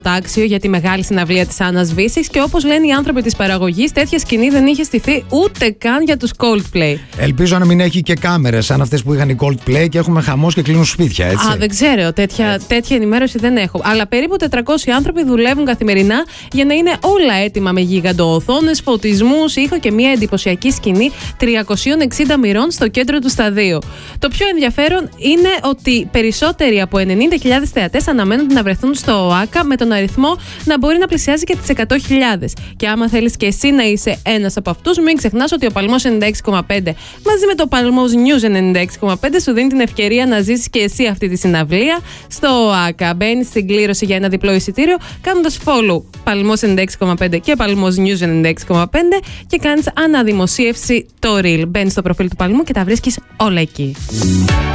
Τάξιο για τη μεγάλη συναυλία της Άννας Βύσσης και όπως λένε οι άνθρωποι της παραγωγής, τέτοια σκηνή δεν είχε στηθεί ούτε καν για τους Coldplay. Ελπίζω να μην έχει και κάμερες σαν αυτές που είχαν οι Coldplay και έχουμε χαμός και κλείνουν σπίτια, έτσι. Δεν ξέρω. Τέτοια ενημέρωση δεν έχω. Αλλά περίπου 400 άνθρωποι δουλεύουν καθημερινά για να είναι όλα έτοιμα με γιγαντοοθόνες, φωτισμούς, ήχο και μια εντυπωσιακή σκηνή 360 μοιρών στο κέντρο του σταδίου. Το πιο ενδιαφέρον είναι ότι περισσότεροι από 90.000 θεατές αναμένονται να βρεθούν στο ΟΑΚΑ, με τον αριθμό να μπορεί να πλησιάζει και τις 100.000. Και άμα θέλεις και εσύ να είσαι ένας από αυτούς, μην ξεχνάς ότι ο Παλμός 96,5 μαζί με το Παλμός News 96,5 σου δίνει την ευκαιρία να ζήσεις και εσύ αυτή τη συναυλία στο ΟΑΚΑ. Μπαίνεις στην κλήρωση για ένα διπλό εισιτήριο κάνοντας follow Παλμός 96,5 και Παλμός News 96,5 και κάνεις αναδημοσίευση το Reel. Μπαίνεις στο προφίλ του Παλμού και τα βρίσκεις όλα εκεί.